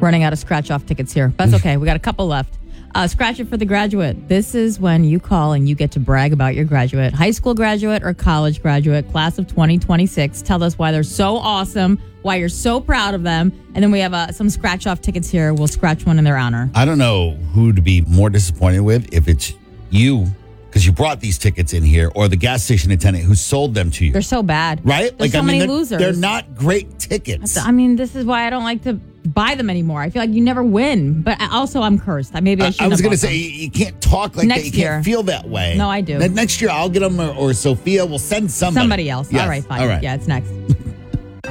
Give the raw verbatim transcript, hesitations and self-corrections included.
Running out of scratch-off tickets here. That's okay. We got a couple left. Uh, scratch it for the graduate. This is when you call and you get to brag about your graduate. High school graduate or college graduate, class of twenty twenty-six. Tell us why they're so awesome, why you're so proud of them. And then we have uh, some scratch-off tickets here. We'll scratch one in their honor. I don't know who to be more disappointed with, if it's you, because you brought these tickets in here, or the gas station attendant who sold them to you. They're so bad. Right? There's so I mean, many they're, losers. They're not great tickets. I mean, this is why I don't like to buy them anymore. I feel like you never win. But also, I'm cursed. Maybe I shouldn't I was have going to bought say, them. you can't talk like Next that. You year. can't feel that way. No, I do. Then next year, I'll get them, or, or Sophia will send somebody. Somebody else. Yes. All right, fine. All right. Yeah, it's next.